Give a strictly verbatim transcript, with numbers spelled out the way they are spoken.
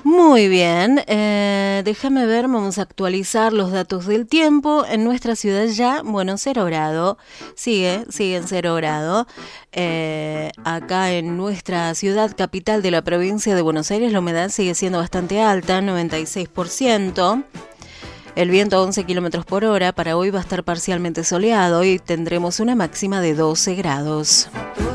Muy bien, eh, déjame ver, vamos a actualizar los datos del tiempo. En nuestra ciudad ya, bueno, cero grado, sigue, sigue en cero grado. Eh, acá en nuestra ciudad capital de la provincia de Buenos Aires la humedad sigue siendo bastante alta, noventa y seis por ciento. El viento a once kilómetros por hora. Para hoy va a estar parcialmente soleado y tendremos una máxima de doce grados.